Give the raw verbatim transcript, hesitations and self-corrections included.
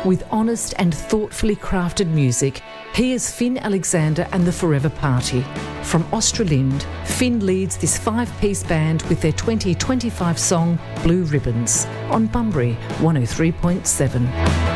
With honest and thoughtfully crafted music, here's Finn Alexander and the Forever Party. From Australind, Finn leads this five-piece band with their twenty twenty-five song Blue Ribbons on Bunbury one oh three point seven.